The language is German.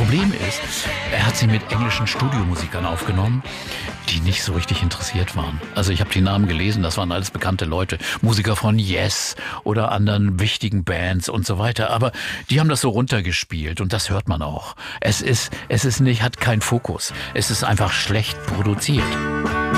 Problem ist, er hat sie mit englischen Studiomusikern aufgenommen, die nicht so richtig interessiert waren. Also ich habe die Namen gelesen, das waren alles bekannte Leute, Musiker von Yes oder anderen wichtigen Bands und so weiter. Aber die haben das so runtergespielt und das hört man auch. Es ist nicht, hat keinen Fokus. Es ist einfach schlecht produziert.